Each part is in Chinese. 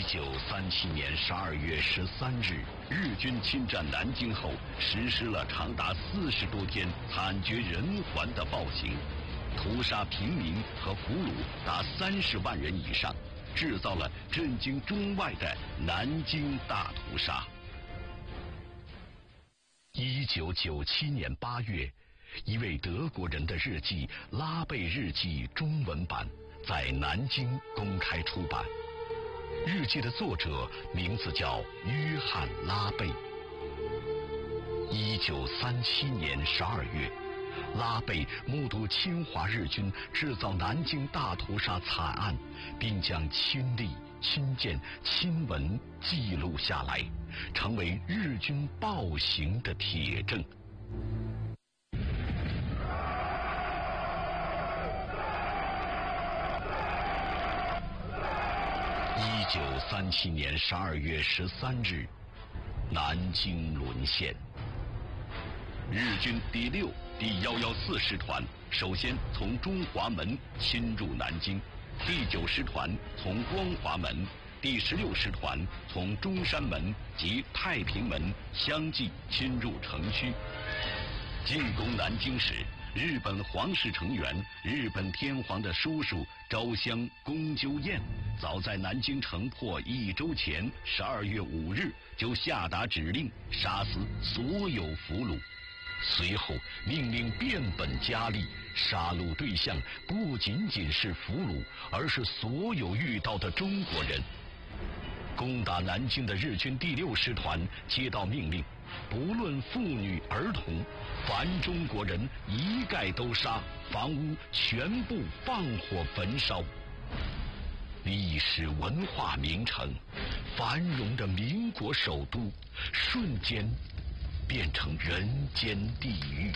1937年12月13日，日军侵占南京后，实施了长达40多天惨绝人寰的暴行，屠杀平民和俘虏达30万人以上，制造了震惊中外的南京大屠杀。1997年8月，一位德国人的日记《拉贝日记》中文版在南京公开出版。日记的作者名字叫约翰·拉贝。1937年12月，拉贝目睹侵华日军制造南京大屠杀惨案，并将亲历、亲见、亲闻记录下来，成为日军暴行的铁证。1937年12月13日，南京沦陷。日军第6、第114师团首先从中华门侵入南京，第9师团从光华门，第16师团从中山门及太平门相继侵入城区。进攻南京时，日本皇室成员日本天皇的叔叔昭襄公鸠彦早在南京城破1周前12月5日就下达指令，杀死所有俘虏。随后命令变本加厉，杀戮对象不仅仅是俘虏，而是所有遇到的中国人。攻打南京的日军第6师团接到命令，不论妇女儿童，凡中国人一概都杀，房屋全部放火焚烧。历史文化名城，繁荣的民国首都，瞬间变成人间地狱。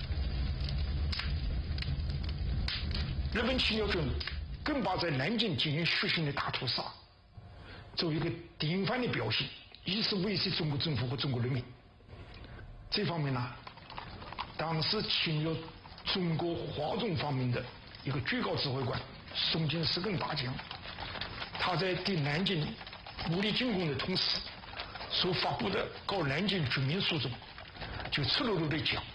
日本侵略军更把在南京进行血腥的大屠杀作为一个典范的表现，以此威胁中国政府和中国人民。这方面呢，当时侵略中国华中方面的一个最高指挥官松井石根大将，他在对南京武力进攻的同时所发布的告南京军民书中，就赤裸裸地讲，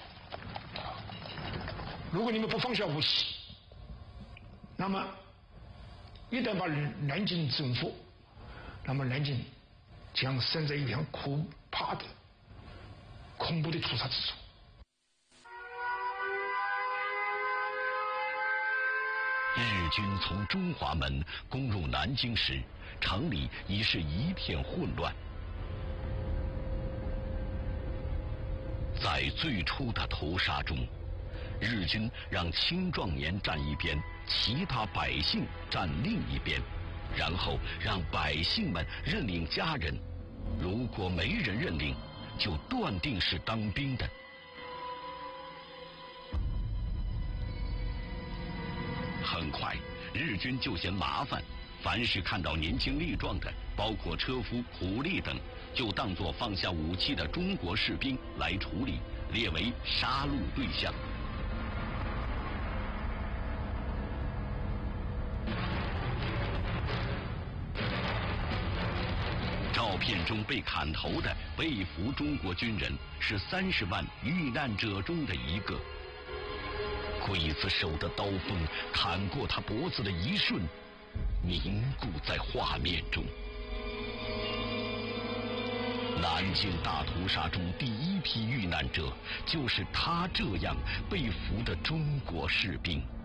如果你们不放下武器，那么一旦把南京征服，那么南京将身在一片可怕的恐怖的屠杀之中。 日军从中华门攻入南京时，城里已是一片混乱。在最初的屠杀中，日军让青壮年站一边，其他百姓站另一边，然后让百姓们认领家人，如果没人认领，就断定是当兵的。很快，日军就嫌麻烦，凡是看到年轻力壮的，包括车夫、苦力等，就当作放下武器的中国士兵来处理，列为杀戮对象。照片中被砍头的被俘中国军人是30万遇难者中的一个。刽子手的刀锋砍过他脖子的一瞬，凝固在画面中。南京大屠杀中第一批遇难者，就是他这样被俘的中国士兵。